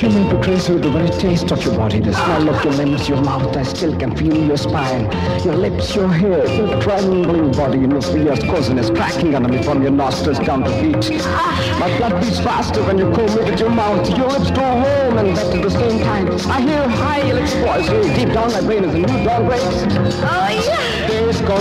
You may be crazy with the very taste of your body, the smell of your limbs, your mouth. I still can feel your spine, your lips, your hair, your trembling body, and your fierce cousin is cracking under me from your nostrils down to feet. My blood beats faster when you comb me with your mouth. Your lips go warm and wet at the same time. I hear high electric voice. Deep down my brain is a new dawn breaks. Oh, yeah. Days go